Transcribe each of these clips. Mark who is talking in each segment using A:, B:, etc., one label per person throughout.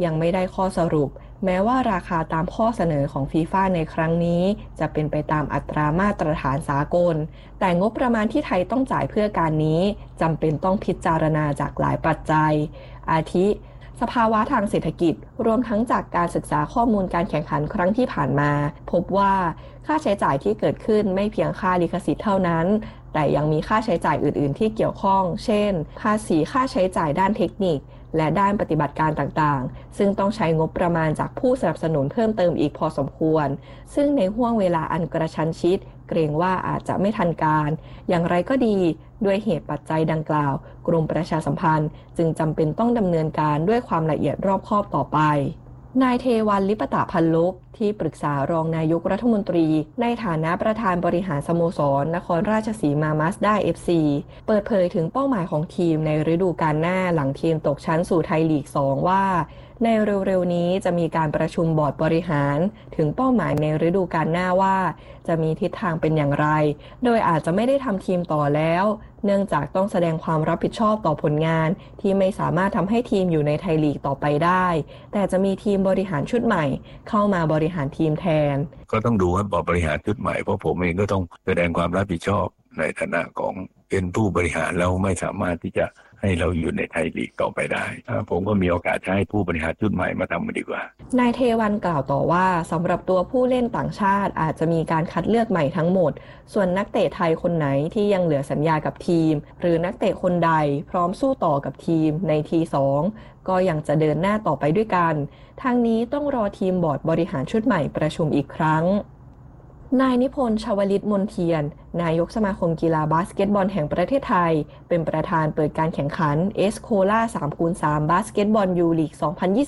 A: ยังไม่ได้ข้อสรุปแม้ว่าราคาตามข้อเสนอของฟีฟ่าในครั้งนี้จะเป็นไปตามอัตรามาตรฐานสากลแต่งบประมาณที่ไทยต้องจ่ายเพื่อการนี้จำเป็นต้องพิจารณาจากหลายปัจจัยอาทิสภาวะทางเศรษฐกิจรวมทั้งจากการศึกษาข้อมูลการแข่งขันครั้งที่ผ่านมาพบว่าค่าใช้จ่ายที่เกิดขึ้นไม่เพียงค่าลิขสิทธิ์เท่านั้นแต่ยังมีค่าใช้จ่ายอื่นๆที่เกี่ยวข้องเช่นภาษีค่าใช้จ่ายด้านเทคนิคและด้านปฏิบัติการต่างๆซึ่งต้องใช้งบประมาณจากผู้สนับสนุนเพิ่มเติมอีกพอสมควรซึ่งในห้วงเวลาอันกระชั้นชิดเกรงว่าอาจจะไม่ทันการอย่างไรก็ดีด้วยเหตุปัจจัยดังกล่าวกรมประชาสัมพันธ์จึงจำเป็นต้องดำเนินการด้วยความละเอียดรอบคอบต่อไปนายเทวันลิปตะพันลบที่ปรึกษารองนายกรัฐมนตรีในฐานะประธานบริหารสโมสรนครราชสีมามาสด้า FC เปิดเผยถึงเป้าหมายของทีมในฤดูกาลหน้าหลังทีมตกชั้นสู่ไทยลีก 2 ว่าในเร็วๆนี้จะมีการประชุมบอร์ดบริหารถึงเป้าหมายในฤดูกาลหน้าว่าจะมีทิศทางเป็นอย่างไรโดยอาจจะไม่ได้ทำทีมต่อแล้วเนื่องจากต้องแสดงความรับผิดชอบต่อผลงานที่ไม่สามารถทำให้ทีมอยู่ในไทยลีกต่อไปได้แต่จะมีทีมบริหารชุดใหม่เข้ามาบริหารทีมแทน
B: ก็ต้องดูว่าบริหารชุดใหม่เพราะผมเองก็ต้องแสดงความรับผิดชอบในฐานะของเป็นผู้บริหารแล้วไม่สามารถที่จะให้เราอยู่ในไทยลีกต่อไปได้ผมก็มีโอกาสให้ผู้บริหารชุดใหม่มาทำมันดีกว่าน
A: ายเทวันกล่าวต่อว่าสำหรับตัวผู้เล่นต่างชาติอาจจะมีการคัดเลือกใหม่ทั้งหมดส่วนนักเตะไทยคนไหนที่ยังเหลือสัญญากับทีมหรือนักเตะคนใดพร้อมสู้ต่อกับทีมในที2ก็ยังจะเดินหน้าต่อไปด้วยกันทางนี้ต้องรอทีมบอร์ดบริหารชุดใหม่ประชุมอีกครั้งนายนิพนธ์ ชวลิตมนเทียนนายกสมาคมกีฬาบาสเกตบอลแห่งประเทศไทยเป็นประธานเปิดการแข่งขันเอสโคล่า 3x3 บาสเกตบอลยูลีก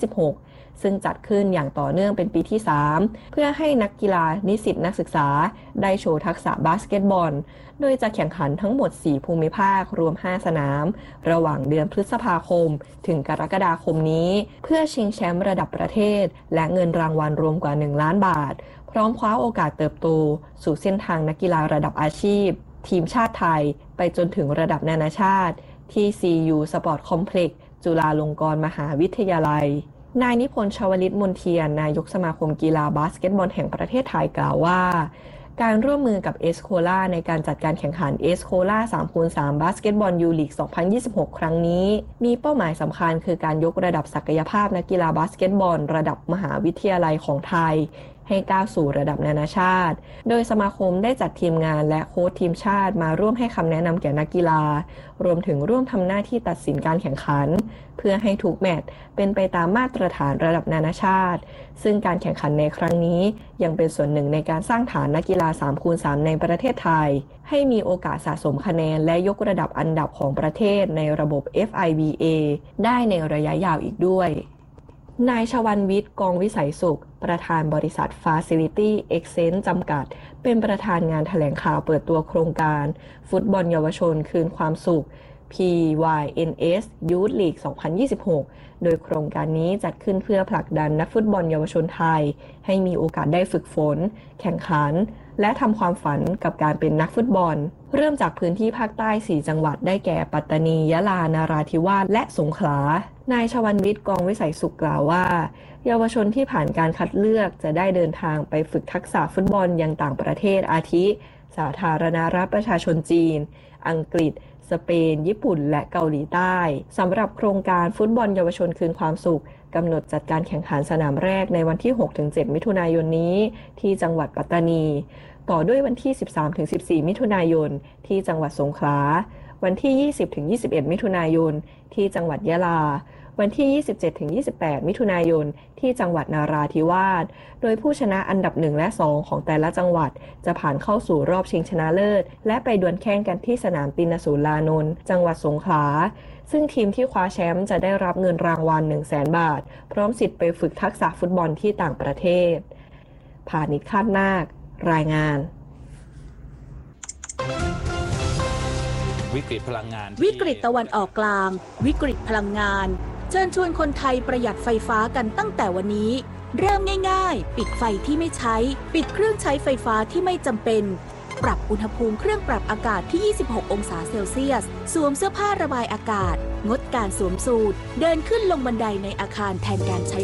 A: 2026 ซึ่งจัดขึ้นอย่างต่อเนื่องเป็นปีที่ 3 เพื่อให้นักกีฬานิสิตนักศึกษาได้โชว์ทักษะบาสเกตบอลโดยจะแข่งขันทั้งหมด 4 ภูมิภาครวม 5 สนามระหว่างเดือนพฤษภาคมถึงกรกฎาคมนี้เพื่อชิงแชมป์ระดับประเทศและเงินรางวัลรวมกว่า 1 ล้านบาทพร้อมคว้าโอกาสเติบโตสู่เส้นทางนักกีฬาระดับอาชีพทีมชาติไทยไปจนถึงระดับนานาชาติที่ CU Sport Complex จุฬาลงกรณ์มหาวิทยาลัยนายนิพนธ์ ชวลิตมนเทียนนายกสมาคมกีฬาบาสเกตบอลแห่งประเทศไทยกล่าวว่าการร่วมมือกับเอสโคล่าในการจัดการแข่งขันเอสโคล่า 3x3 บาสเกตบอลยูลีก 2026 ครั้งนี้มีเป้าหมายสำคัญคือการยกระดับศักยภาพนักกีฬาบาสเกตบอลระดับมหาวิทยาลัยของไทยให้ก้าวสู่ระดับนานาชาติโดยสมาคมได้จัดทีมงานและโค้ชทีมชาติมาร่วมให้คำแนะนำแก่นักกีฬารวมถึงร่วมทำหน้าที่ตัดสินการแข่งขันเพื่อให้ทุกแมตช์เป็นไปตามมาตรฐานระดับนานาชาติซึ่งการแข่งขันในครั้งนี้ยังเป็นส่วนหนึ่งในการสร้างฐานนักกีฬา 3x3 ในประเทศไทยให้มีโอกาสสะสมคะแนนและยกระดับอันดับของประเทศในระบบ FIBA ได้ในระยะยาวอีกด้วยนายชวันวิทย์ กองวิสัยสุขประธานบริษัท Facility Exchange จำกัดเป็นประธานงานแถลงข่าวเปิดตัวโครงการฟุตบอลเยาวชนคืนความสุข PYNS Youth League 2026 โดยโครงการนี้จัดขึ้นเพื่อผลักดันนักฟุตบอลเยาวชนไทยให้มีโอกาสได้ฝึกฝนแข่งขันและทำความฝันกับการเป็นนักฟุตบอลเริ่มจากพื้นที่ภาคใต้ 4 จังหวัดได้แก่ปัตตานียะลานราธิวาสและสงขลานายชวันวิทย์ กองวิสัยสุขกล่าวว่าเยาวชนที่ผ่านการคัดเลือกจะได้เดินทางไปฝึกทักษะฟุตบอลยังต่างประเทศอาทิสาธารณรัฐประชาชนจีนอังกฤษสเปนญี่ปุ่นและเกาหลีใต้สำหรับโครงการฟุตบอลเยาวชนคืนความสุขกำหนดจัดการแข่งขันสนามแรกในวันที่ 6-7 มิถุนายนนี้ที่จังหวัดปัตตานีต่อด้วยวันที่ 13-14 มิถุนายนที่จังหวัดสงขลาวันที่ 20-21 มิถุนายนที่จังหวัดยะลาวันที่ 27-28 มิถุนายนที่จังหวัดนราธิวาสโดยผู้ชนะอันดับ1และ2ของแต่ละจังหวัดจะผ่านเข้าสู่รอบชิงชนะเลิศและไปดวลแข่งกันที่สนามตินสูรลานนท์จังหวัดสงขลาซึ่งทีมที่คว้าแชมป์จะได้รับเงินรางวัล 100,000 บาทพร้อมสิทธิ์ไปฝึกทักษะฟุตบอลที่ต่างประเทศพานิช คาดนาครายงาน
C: วิกฤตพลังงาน
D: วิกฤตตะวันออกกลางวิกฤตพลังงานเชิญชวนคนไทยประหยัดไฟฟ้ากันตั้งแต่วันนี้เริ่มง่ายๆปิดไฟที่ไม่ใช้ปิดเครื่องใช้ไฟฟ้าที่ไม่จำเป็นปรับอุณหภูมิเครื่องปรับอากาศที่ 26 องศาเซลเซียสสวมเสื้อผ้าระบายอากาศงดการสวมสูทเดินขึ้นลงบันไดในอาคารแทนการใช้